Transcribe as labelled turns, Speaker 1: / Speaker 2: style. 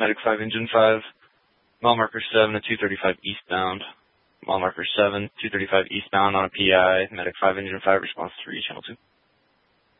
Speaker 1: Medic 5, Engine 5. Mile marker 7 at 235 eastbound. Mile marker 7, 235 eastbound on a PI. Medic 5, Engine 5, response 3, channel 2.